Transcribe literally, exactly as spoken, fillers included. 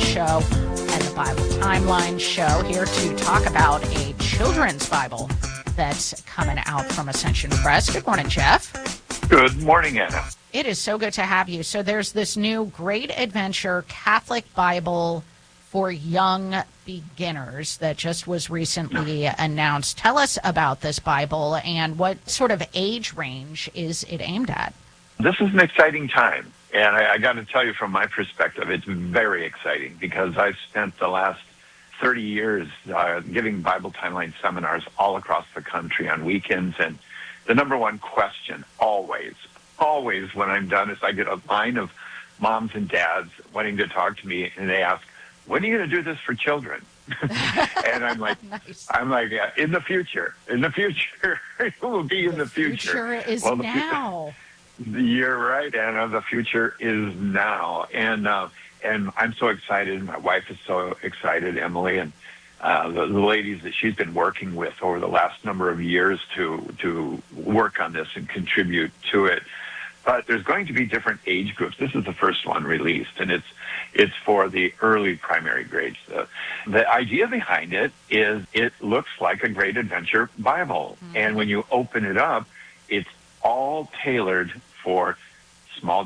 Show and the Bible Timeline Show, here to talk about a children's Bible that's coming out from Ascension Press. Good morning, Jeff. Good morning, Anna. It is so good to have you. So there's this new Great Adventure Catholic Bible for young beginners that just was recently announced. Tell us about this Bible and what sort of age range is it aimed at? This is an exciting time, and I, I got to tell you from my perspective, it's very exciting because I've spent the last thirty years uh, giving Bible Timeline seminars all across the country on weekends, and the number one question always, always when I'm done is I get a line of moms and dads wanting to talk to me, and they ask, when are you going to do this for children? And I'm like, Nice. I'm like, yeah, in the future, in the future, it will be in the, The future. future is Well, the fu- now. You're right, Anna. The future is now, and uh, and I'm so excited. My wife is so excited, Emily, and uh, the, the ladies that she's been working with over the last number of years to to work on this and contribute to it. But there's going to be different age groups. This is the first one released, and it's it's for the early primary grades. Uh, the idea behind it is it looks like a Great Adventure Bible, mm-hmm. and when you open it up, it's all tailored for small